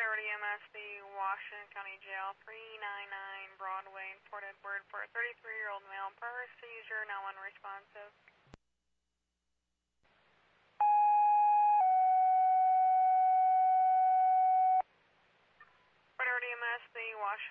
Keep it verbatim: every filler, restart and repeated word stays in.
Edward E M S, the Washington County Jail, three ninety-nine Broadway in Port Edward, for a thirty-three-year-old male prior seizure, now unresponsive. Edward E M S, the Washington